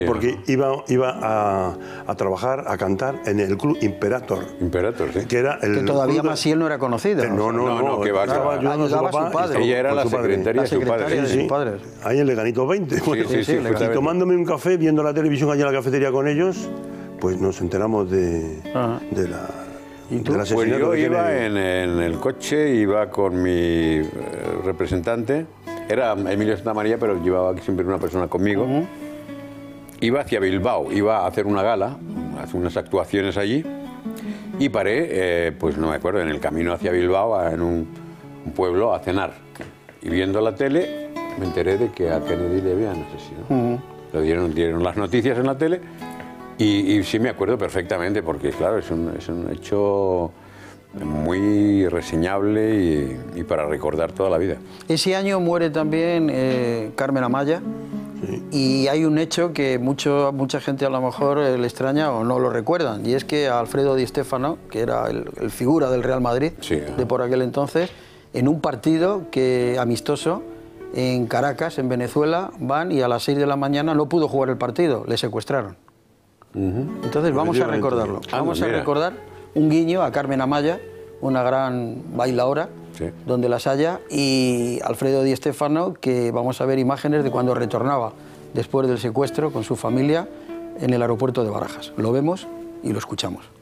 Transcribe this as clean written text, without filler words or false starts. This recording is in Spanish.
Porque iba a trabajar, a cantar en el club Imperator. Imperator, sí. Que era el Que todavía club Maciel no era conocido. No, que va, estaba ayudando ayudaba a su padre. Ella era la secretaria de su padre. Sí, padre. Ahí en Leganito 20. Bueno, sí, y tomándome un café, viendo la televisión allá en la cafetería con ellos, pues nos enteramos de la Pues yo iba en el coche, iba con mi representante, era Emilio Santamaría, pero llevaba siempre una persona conmigo. Iba hacia Bilbao, iba a hacer una gala, a hacer unas actuaciones allí, y paré, pues no me acuerdo, en el camino hacia Bilbao, en un pueblo, a cenar. Y viendo la tele, me enteré de que a Kennedy le habían asesinado. Lo dieron las noticias en la tele, y sí me acuerdo perfectamente, porque claro, es un hecho muy reseñable y para recordar toda la vida. Ese año muere también Carmen Amaya. Sí. Y hay un hecho que mucha gente a lo mejor le extraña o no lo recuerdan, y es que a Alfredo Di Stéfano, que era el figura del Real Madrid, sí, de por aquel entonces, en un partido amistoso en Caracas, en Venezuela, van y a las 6 de la mañana no pudo jugar el partido, le secuestraron. Entonces vamos a recordarlo. Vamos a recordar un guiño a Carmen Amaya, una gran bailaora, sí, donde las haya, y Alfredo Di Stéfano, que vamos a ver imágenes de cuando retornaba después del secuestro con su familia en el aeropuerto de Barajas. Lo vemos y lo escuchamos.